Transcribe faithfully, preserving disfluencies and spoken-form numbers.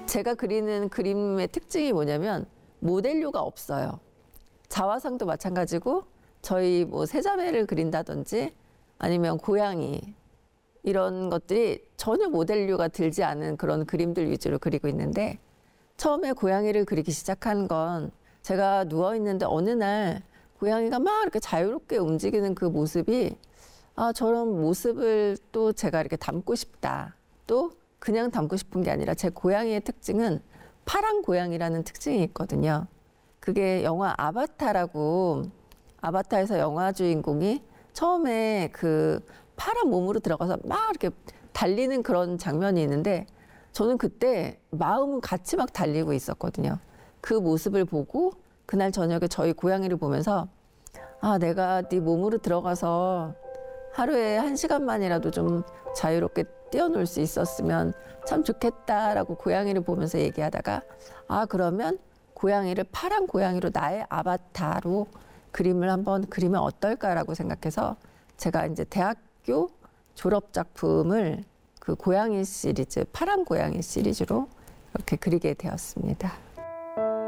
제가 그리는 그림의 특징이 뭐냐면 모델료가 없어요. 자화상도 마찬가지고 저희 뭐 세자매를 그린다든지 아니면 고양이 이런 것들이 전혀 모델료가 들지 않은 그런 그림들 위주로 그리고 있는데, 처음에 고양이를 그리기 시작한 건 제가 누워 있는데 어느 날 고양이가 막 이렇게 자유롭게 움직이는 그 모습이, 아, 저런 모습을 또 제가 이렇게 담고 싶다. 또 그냥 담고 싶은 게 아니라 제 고양이의 특징은 파란 고양이라는 특징이 있거든요. 그게 영화 아바타라고, 아바타에서 영화 주인공이 처음에 그 파란 몸으로 들어가서 막 이렇게 달리는 그런 장면이 있는데, 저는 그때 마음은 같이 막 달리고 있었거든요. 그 모습을 보고 그날 저녁에 저희 고양이를 보면서, 아, 내가 네 몸으로 들어가서 하루에 한 시간만이라도 좀 자유롭게 뛰어놀 수 있었으면 참 좋겠다라고 고양이를 보면서 얘기하다가, 아, 그러면 고양이를 파란 고양이로 나의 아바타로 그림을 한번 그리면 어떨까라고 생각해서 제가 이제 대학교 졸업 작품을 그 고양이 시리즈, 파란 고양이 시리즈로 이렇게 그리게 되었습니다.